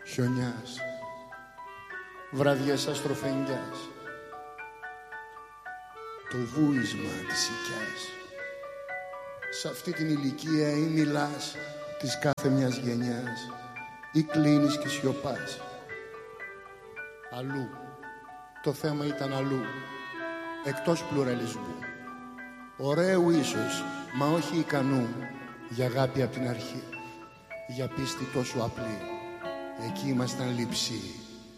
χιονιάς, βραδιές αστροφενιάς, το βούισμα της οικιάς. Σ' αυτή την ηλικία ή μιλάς της κάθε μιας γενιάς ή κλείνεις και σιωπάς. Αλλού, το θέμα ήταν αλλού, εκτός πλουραλισμού. Ωραίου ίσως, μα όχι ικανού για αγάπη απ' την αρχή, για πίστη τόσο απλή. Εκεί ήμασταν λειψοί.